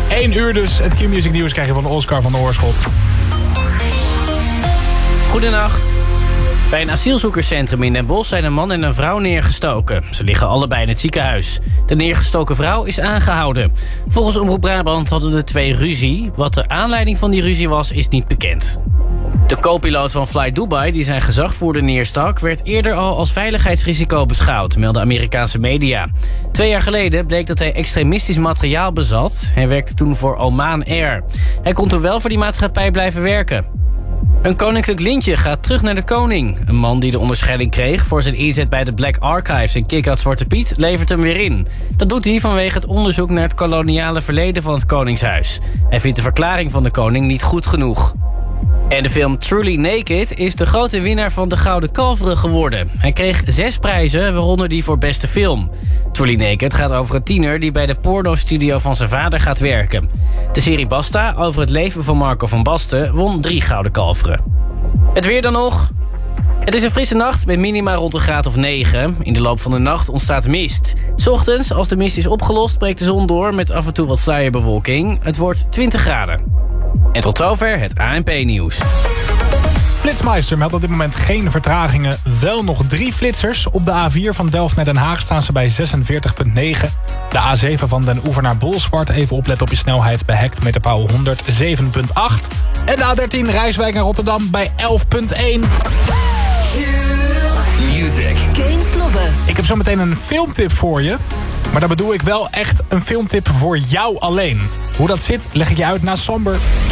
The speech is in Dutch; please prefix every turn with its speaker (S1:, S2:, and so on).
S1: 1 uur dus. Het Q-Music nieuws krijg je van Oscar van de Oorschot.
S2: Goedenacht. Bij een asielzoekerscentrum in Den Bosch zijn een man en een vrouw neergestoken. Ze liggen allebei in het ziekenhuis. De neergestoken vrouw is aangehouden. Volgens Omroep Brabant hadden de twee ruzie. Wat de aanleiding van die ruzie was, is niet bekend. De co-piloot van Fly Dubai, die zijn gezagvoerder neerstak, werd eerder al als veiligheidsrisico beschouwd, melden Amerikaanse media. 2 jaar geleden bleek dat hij extremistisch materiaal bezat. Hij werkte toen voor Oman Air. Hij kon toen wel voor die maatschappij blijven werken. Een koninklijk lintje gaat terug naar de koning. Een man die de onderscheiding kreeg voor zijn inzet bij de Black Archives en Kick-Out Zwarte Piet levert hem weer in. Dat doet hij vanwege het onderzoek naar het koloniale verleden van het koningshuis. Hij vindt de verklaring van de koning niet goed genoeg. En de film Truly Naked is de grote winnaar van de Gouden Kalveren geworden. Hij kreeg 6 prijzen, waaronder die voor beste film. Truly Naked gaat over een tiener die bij de pornostudio van zijn vader gaat werken. De serie Basta, over het leven van Marco van Basten, won 3 Gouden Kalveren. Het weer dan nog. Het is een frisse nacht met minima rond een graad of 9. In de loop van de nacht ontstaat mist. 's Ochtends, als de mist is opgelost, breekt de zon door met af en toe wat sluierbewolking. Het wordt 20 graden. En tot zover het ANP-nieuws.
S1: Flitsmeister meldt op dit moment geen vertragingen. Wel nog 3 flitsers. Op de A4 van Delft naar Den Haag staan ze bij 46,9. De A7 van Den Oever naar Bolsward. Even opletten op je snelheid bij hekt met de paal 107,8. En de A13 Rijswijk naar Rotterdam bij 11,1.
S3: Music.
S4: Geen Slobben.
S1: Ik heb zo meteen een filmtip voor je. Maar dan bedoel ik wel echt een filmtip voor jou alleen. Hoe dat zit, leg ik je uit na Somber.